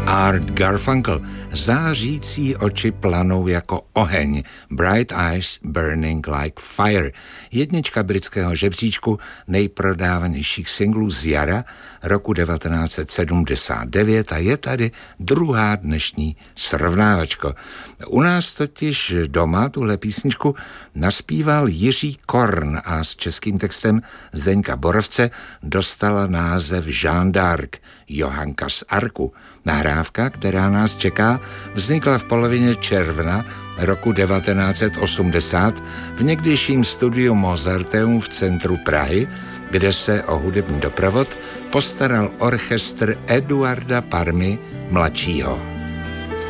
Art Garfunkel. Zářící oči planou jako oheň. Bright Eyes Burning Like Fire. Jednička britského žebříčku nejprodávanějších singlů z jara roku 1979 a je tady druhá dnešní srovnávačko. U nás totiž doma tuhle písničku naspíval Jiří Korn a s českým textem Zdeňka Borovce dostala název Jeanne d'Arc, Johanka z Arku. Nahrávka, která nás čeká, vznikla v polovině června roku 1980 v někdejším studiu Mozarteum v centru Prahy, kde se o hudební doprovod postaral orchestr Eduarda Parmy mladšího.